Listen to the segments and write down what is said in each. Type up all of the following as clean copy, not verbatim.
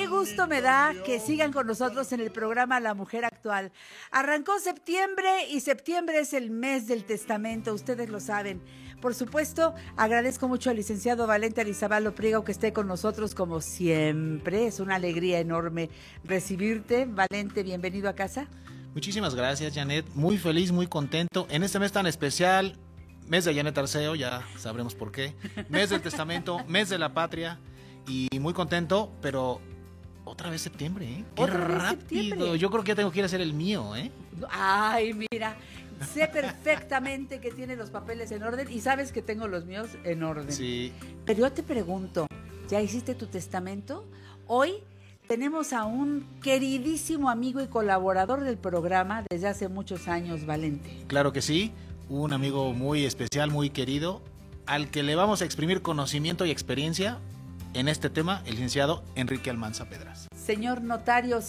gusto me da que sigan con nosotros en el programa La Mujer Actual. Arrancó septiembre y septiembre es el mes del testamento, ustedes lo saben. Por supuesto, agradezco mucho al licenciado Valente Arizabalo Priego que esté con nosotros como siempre. Es una alegría enorme recibirte. Valente, bienvenido a casa. Muchísimas gracias, Janet. Muy feliz, muy contento. En este mes tan especial, mes de Janet Arceo, ya sabremos por qué. Mes del testamento, mes de la patria. Y muy contento, pero otra vez septiembre, ¿eh? Qué rápido. Septiembre. Yo creo que ya tengo que ir a hacer el mío, ¿eh? Ay, mira, sé perfectamente que tiene los papeles en orden y sabes que tengo los míos en orden. Sí. Pero yo te pregunto, ¿ya hiciste tu testamento? Hoy tenemos a un queridísimo amigo y colaborador del programa desde hace muchos años, Valente. Claro que sí, un amigo muy especial, muy querido, al que le vamos a exprimir conocimiento y experiencia en este tema, el licenciado Enrique Almanza Pedras. Señor notario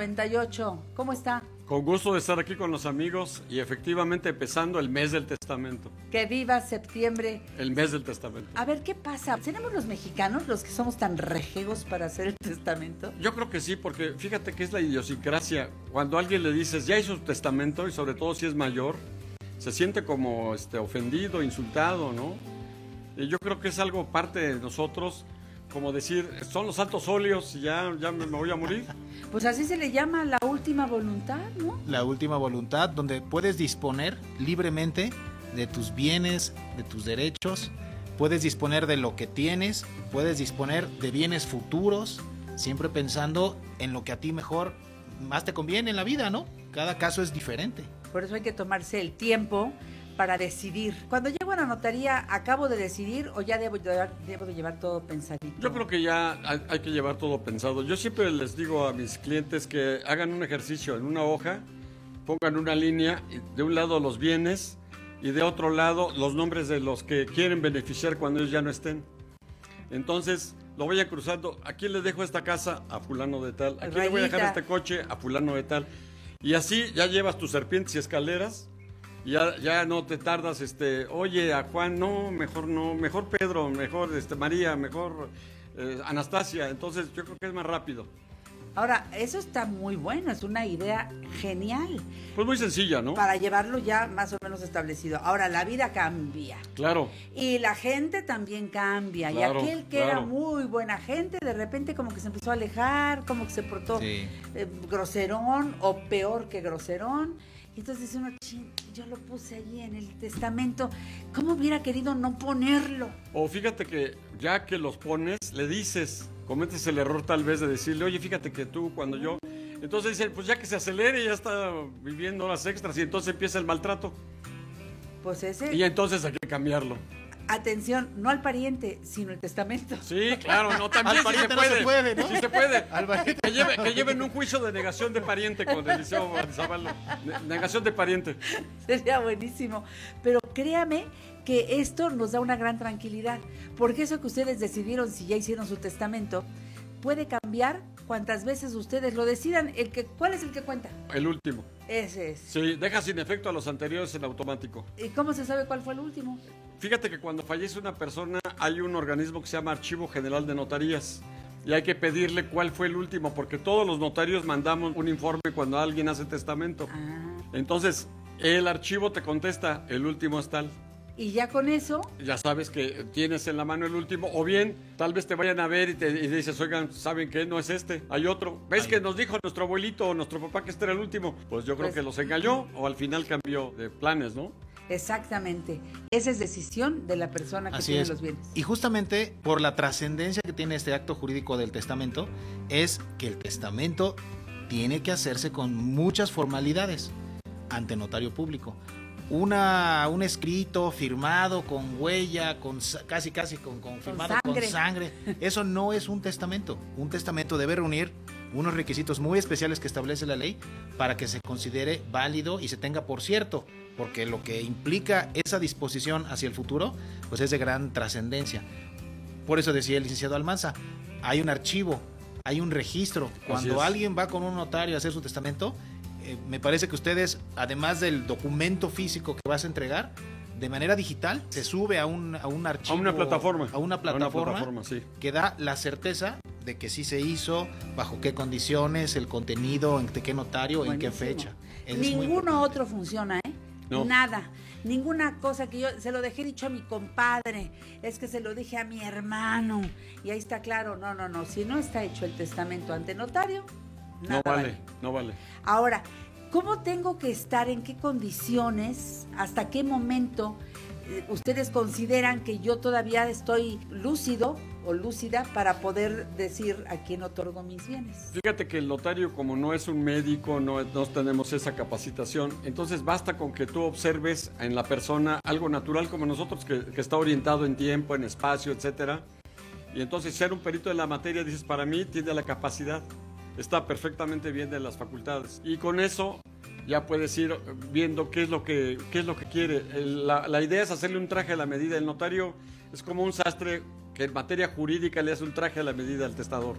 198, ¿cómo está? Con gusto de estar aquí con los amigos y efectivamente empezando el mes del testamento. Que viva septiembre. El mes del testamento. A ver, ¿qué pasa? ¿Seremos los mexicanos los que somos tan rejegos para hacer el testamento? Yo creo que sí, porque fíjate que es la idiosincrasia. Cuando a alguien le dices, ya hizo su testamento, y sobre todo si es mayor, se siente como ofendido, insultado, ¿no? Y yo creo que es algo parte de nosotros, como decir, son los altos óleos y ya me voy a morir. Pues así se le llama la última voluntad, ¿no? La última voluntad, donde puedes disponer libremente de tus bienes, de tus derechos, puedes disponer de lo que tienes, puedes disponer de bienes futuros, siempre pensando en lo que a ti mejor, más te conviene en la vida, ¿no? Cada caso es diferente. Por eso hay que tomarse el tiempo para decidir. Cuando llego a la notaría, ¿acabo de decidir o ya debo de llevar todo pensadito? Yo creo que ya hay que llevar todo pensado. Yo siempre les digo a mis clientes que hagan un ejercicio en una hoja, pongan una línea, de un lado los bienes y de otro lado los nombres de los que quieren beneficiar cuando ellos ya no estén. Entonces lo vayan cruzando. ¿A quién le dejo esta casa? A fulano de tal. ¿A quién le voy a dejar este coche? A fulano de tal. Y así ya llevas tus serpientes y escaleras. Ya no te tardas, oye, a Juan, no, mejor Pedro, mejor María, mejor Anastasia. Entonces yo creo que es más rápido. Ahora, eso está muy bueno, es una idea genial. Pues muy sencilla, ¿no? Para llevarlo ya más o menos establecido. Ahora, la vida cambia. Claro. Y la gente también cambia. Claro, y aquel que era muy buena gente, de repente como que se empezó a alejar, como que se portó groserón o peor que groserón. Y entonces dice uno, yo lo puse allí en el testamento, ¿cómo hubiera querido no ponerlo? O fíjate que ya que los pones, le dices, cometes el error tal vez de decirle, oye, fíjate que tú cuando yo... Entonces dice, pues ya que se acelere, ya está viviendo horas extras y entonces empieza el maltrato. Pues ese... Y entonces hay que cambiarlo. Atención, no al pariente, sino el testamento. Sí, claro, no, también al pariente no se puede, ¿no? Sí se puede. Que lleven un juicio de negación de pariente con el liceo Arizabalo. Negación de pariente. Sería buenísimo. Pero créame que esto nos da una gran tranquilidad, porque eso que ustedes decidieron, si ya hicieron su testamento, puede cambiar cuantas veces ustedes lo decidan. ¿Cuál es el que cuenta? El último. Ese es. Sí, deja sin efecto a los anteriores en automático. ¿Y cómo se sabe cuál fue el último? Fíjate que cuando fallece una persona hay un organismo que se llama Archivo General de Notarías y hay que pedirle cuál fue el último, porque todos los notarios mandamos un informe cuando alguien hace testamento. Entonces, el archivo te contesta, el último es tal. Y ya con eso... Ya sabes que tienes en la mano el último, o bien, tal vez te vayan a ver y dices, oigan, ¿saben qué? No es este, hay otro. ¿Ves que nos dijo nuestro abuelito o nuestro papá que este era el último? Pues yo creo que los engañó o al final cambió de planes, ¿no? Exactamente. Esa es decisión de la persona que tiene los bienes. Y justamente por la trascendencia que tiene este acto jurídico del testamento, es que el testamento tiene que hacerse con muchas formalidades ante notario público. Un escrito firmado con huella, casi firmado con sangre. Eso no es un testamento. Un testamento debe reunir unos requisitos muy especiales que establece la ley para que se considere válido y se tenga por cierto, porque lo que implica esa disposición hacia el futuro, pues es de gran trascendencia. Por eso decía el licenciado Almanza, hay un archivo, hay un registro. Cuando alguien va con un notario a hacer su testamento, me parece que ustedes, además del documento físico que vas a entregar, de manera digital, se sube a un archivo. A una plataforma. A una plataforma sí, que da la certeza de que sí se hizo, bajo qué condiciones, el contenido, de qué notario, Buenísimo. en qué fecha. Es muy Ninguno importante. otro funciona, ¿eh? No. Nada. Ninguna cosa que yo se lo dejé dicho a mi compadre, es que se lo dije a mi hermano. Y ahí está claro, no. Si no está hecho el testamento ante notario, nada No vale. Ahora, ¿cómo tengo que estar? ¿En qué condiciones? ¿Hasta qué momento ustedes consideran que yo todavía estoy lúcido o lúcida para poder decir a quién otorgo mis bienes? Fíjate que el notario, como no es un médico, no tenemos esa capacitación, entonces basta con que tú observes en la persona algo natural como nosotros, que está orientado en tiempo, en espacio, etcétera. Y entonces ser un perito de la materia, dices, para mí tiene la capacidad, está perfectamente bien de las facultades. Y con eso ya puedes ir viendo qué es lo que quiere. La idea es hacerle un traje a la medida. El notario es como un sastre que en materia jurídica le hace un traje a la medida al testador.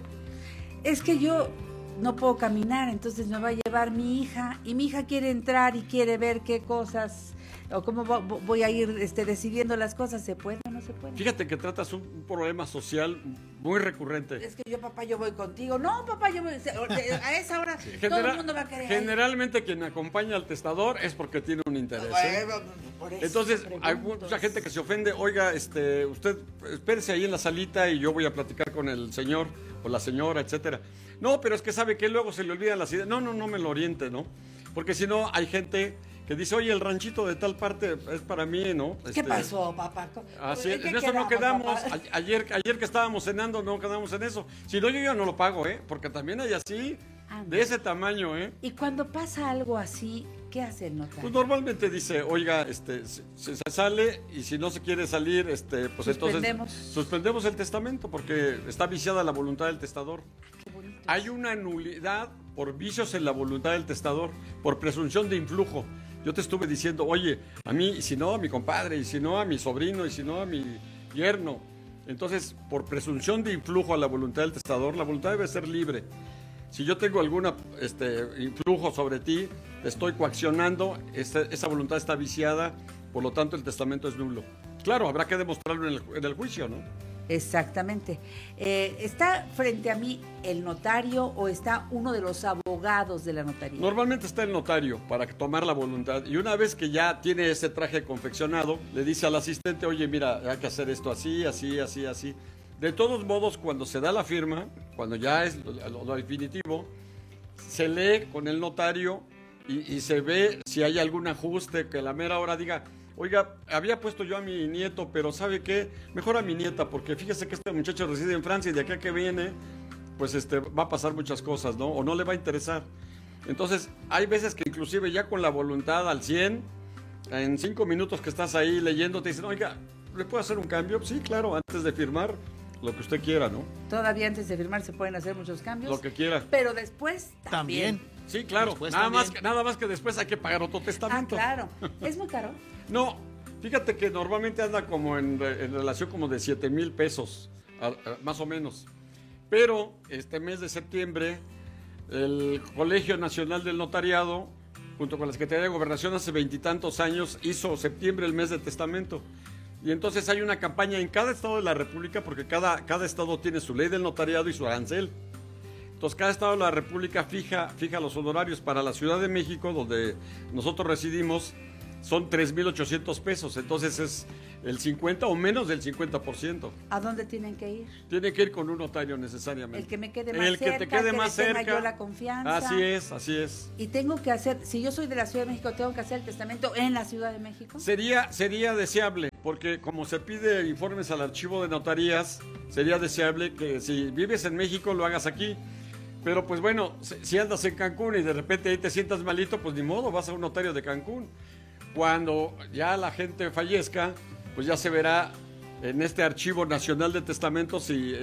Es que yo no puedo caminar, entonces me va a llevar mi hija, y mi hija quiere entrar y quiere ver qué cosas, o cómo voy a ir decidiendo las cosas. ¿Se puede o no se puede? Fíjate que tratas un problema social muy recurrente. Es que papá, yo voy contigo. No, papá, yo voy. A esa hora todo el mundo va a querer. Generalmente quien acompaña al testador es porque tiene un interés. ¿eh? Por eso Entonces, pregunto. hay mucha gente que se ofende. Oiga, usted espérese ahí en la salita y yo voy a platicar con el señor o la señora, etcétera. No, pero es que sabe que luego se le olvidan las ideas. No me lo oriente, ¿no? Porque si no, hay gente que dice, oye, el ranchito de tal parte es para mí, ¿no? ¿Qué pasó, papá? Así ¿En en qué eso no quedamos. papá? Ayer que estábamos cenando, no quedamos en eso. Si no, yo ya no lo pago, ¿eh? Porque también hay así, Anda. de ese tamaño, ¿eh? Y cuando pasa algo así, ¿qué hace el notario? Pues normalmente dice, oiga, se sale y si no se quiere salir, pues Suspendemos. entonces suspendemos el testamento porque está viciada la voluntad del testador. Qué bonito. Hay una nulidad por vicios en la voluntad del testador, por presunción de influjo. Yo te estuve diciendo, oye, a mí, y si no a mi compadre, y si no a mi sobrino, y si no a mi yerno. Entonces, por presunción de influjo a la voluntad del testador, la voluntad debe ser libre. Si yo tengo algún influjo sobre ti, te estoy coaccionando, esa voluntad está viciada, por lo tanto el testamento es nulo. Claro, habrá que demostrarlo en el juicio, ¿no? Exactamente. ¿Está frente a mí el notario o está uno de los abogados de la notaría? Normalmente está el notario para tomar la voluntad y una vez que ya tiene ese traje confeccionado, le dice al asistente, oye, mira, hay que hacer esto así, así, así, así. De todos modos, cuando se da la firma, cuando ya es lo definitivo, se lee con el notario y se ve si hay algún ajuste, que a la mera hora diga, oiga, había puesto yo a mi nieto, pero ¿sabe qué? Mejor a mi nieta, porque fíjese que este muchacho reside en Francia y de acá que viene, pues va a pasar muchas cosas, ¿no? O no le va a interesar. Entonces, hay veces que inclusive ya con la voluntad al 100, en 5 minutos que estás ahí leyendo, te dicen, oiga, ¿le puedo hacer un cambio? Sí, claro, antes de firmar, lo que usted quiera, ¿no? Todavía antes de firmar se pueden hacer muchos cambios. Lo que quiera. Pero después también. Sí, claro. Después Nada también. más que después hay que pagar otro testamento. Claro. ¿Es muy caro? No, fíjate que normalmente anda como en relación como de 7,000 pesos, más o menos. Pero este mes de septiembre, el Colegio Nacional del Notariado, junto con la Secretaría de Gobernación, hace 20 y tantos años, hizo septiembre el mes de testamento. Y entonces hay una campaña en cada estado de la República, porque cada estado tiene su ley del notariado y su arancel. Entonces, cada estado de la República fija los honorarios. Para la Ciudad de México, donde nosotros residimos, son 3,800 pesos. Entonces, es el 50 o menos del 50%. ¿A dónde tienen que ir? Tiene que ir con un notario necesariamente. El que me quede más El cerca, que te quede más le tenga cerca. yo la confianza. Así es. Y tengo que hacer, si yo soy de la Ciudad de México, tengo que hacer el testamento en la Ciudad de México. Sería deseable, porque como se pide informes al archivo de notarías, sería deseable que si vives en México lo hagas aquí. Pero pues bueno, si andas en Cancún y de repente ahí te sientas malito, pues ni modo, vas a un notario de Cancún. Cuando ya la gente fallezca, pues ya se verá en este Archivo Nacional de Testamentos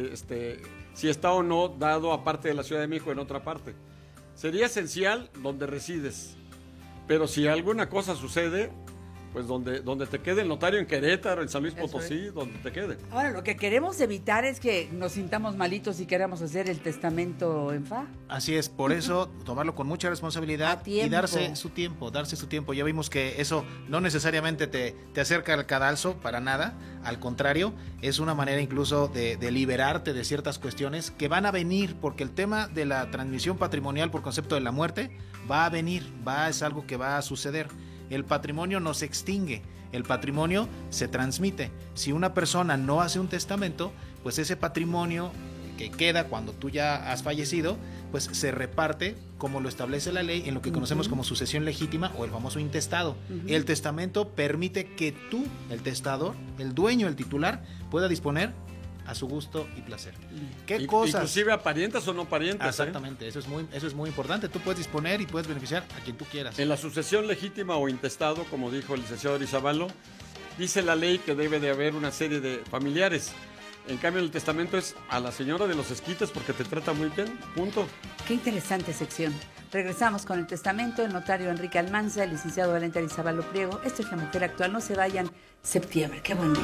si está o no dado aparte de la Ciudad de México en otra parte. Sería esencial donde resides. Pero si alguna cosa sucede, pues donde te quede el notario, en Querétaro, en San Luis Potosí, donde te quede. Ahora, lo que queremos evitar es que nos sintamos malitos y queramos hacer el testamento en fa. Así es, por eso tomarlo con mucha responsabilidad y darse su tiempo. Ya vimos que eso no necesariamente te acerca al cadalso para nada, al contrario, es una manera incluso de liberarte de ciertas cuestiones que van a venir, porque el tema de la transmisión patrimonial por concepto de la muerte va a venir, es algo que va a suceder. El patrimonio no se extingue, el patrimonio se transmite. Si una persona no hace un testamento, pues ese patrimonio que queda cuando tú ya has fallecido, pues se reparte como lo establece la ley en lo que conocemos como sucesión legítima o el famoso intestado. El testamento permite que tú, el testador, el dueño, el titular, pueda disponer a su gusto y placer. ¿Qué cosas? Inclusive a parientes o no parientes. Exactamente, eso es muy importante. Tú puedes disponer y puedes beneficiar a quien tú quieras. En la sucesión legítima o intestado, como dijo el licenciado Arizabalo, dice la ley que debe de haber una serie de familiares. En cambio, el testamento es a la señora de los esquites porque te trata muy bien, punto. Qué interesante sección. Regresamos con el testamento, el notario Enrique Almanza, el licenciado Valente Arizabalo Priego. Esto es La Mujer Actual. No se vayan. Septiembre, qué buen mes.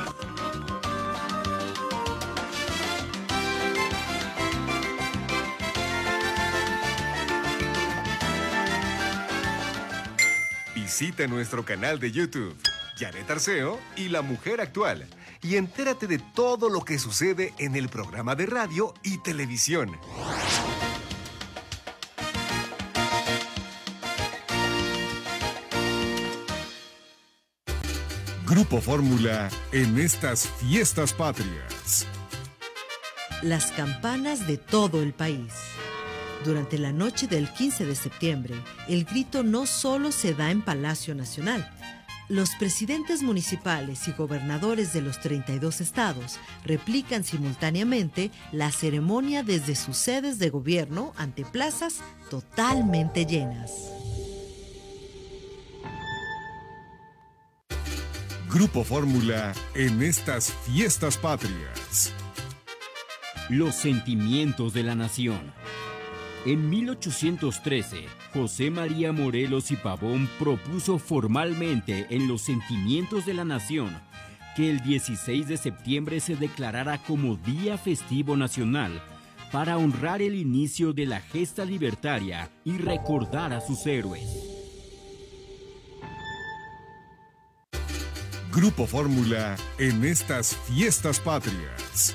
Visita nuestro canal de YouTube, Janet Arceo y La Mujer Actual, y entérate de todo lo que sucede en el programa de radio y televisión. Grupo Fórmula en estas fiestas patrias. Las campanas de todo el país. Durante la noche del 15 de septiembre, el grito no solo se da en Palacio Nacional. Los presidentes municipales y gobernadores de los 32 estados replican simultáneamente la ceremonia desde sus sedes de gobierno ante plazas totalmente llenas. Grupo Fórmula en estas fiestas patrias. Los sentimientos de la nación. En 1813, José María Morelos y Pavón propuso formalmente en los Sentimientos de la Nación que el 16 de septiembre se declarara como Día Festivo Nacional para honrar el inicio de la gesta libertaria y recordar a sus héroes. Grupo Fórmula en estas fiestas patrias.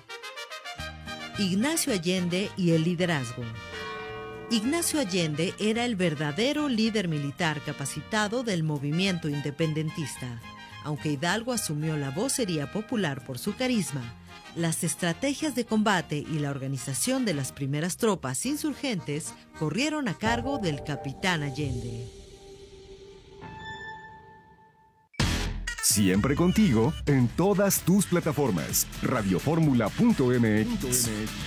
Ignacio Allende y el liderazgo. Ignacio Allende era el verdadero líder militar capacitado del movimiento independentista. Aunque Hidalgo asumió la vocería popular por su carisma, las estrategias de combate y la organización de las primeras tropas insurgentes corrieron a cargo del capitán Allende. Siempre contigo en todas tus plataformas. Radioformula.mx.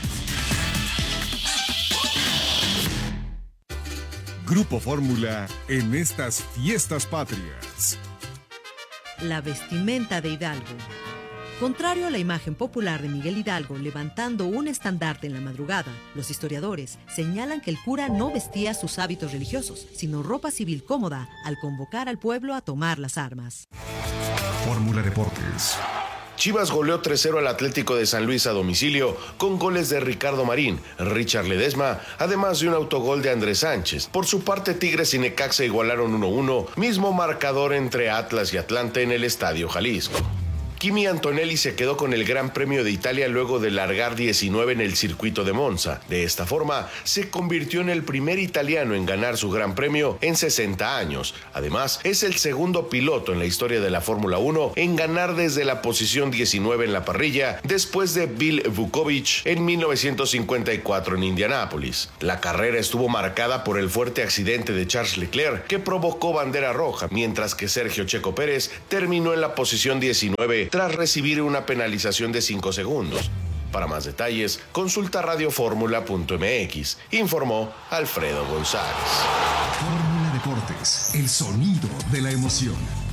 Grupo Fórmula en estas fiestas patrias. La vestimenta de Hidalgo. Contrario a la imagen popular de Miguel Hidalgo levantando un estandarte en la madrugada, los historiadores señalan que el cura no vestía sus hábitos religiosos, sino ropa civil cómoda al convocar al pueblo a tomar las armas. Fórmula Deportes. Chivas goleó 3-0 al Atlético de San Luis a domicilio con goles de Ricardo Marín, Richard Ledesma, además de un autogol de Andrés Sánchez. Por su parte, Tigres y Necaxa igualaron 1-1, mismo marcador entre Atlas y Atlante en el Estadio Jalisco. Kimi Antonelli se quedó con el Gran Premio de Italia luego de largar 19 en el circuito de Monza. De esta forma, se convirtió en el primer italiano en ganar su Gran Premio en 60 años. Además, es el segundo piloto en la historia de la Fórmula 1 en ganar desde la posición 19 en la parrilla, después de Bill Vukovich en 1954 en Indianápolis. La carrera estuvo marcada por el fuerte accidente de Charles Leclerc, que provocó bandera roja, mientras que Sergio Checo Pérez terminó en la posición 19 tras recibir una penalización de 5 segundos. Para más detalles, consulta radioformula.mx, informó Alfredo González. Fórmula Deportes, el sonido de la emoción.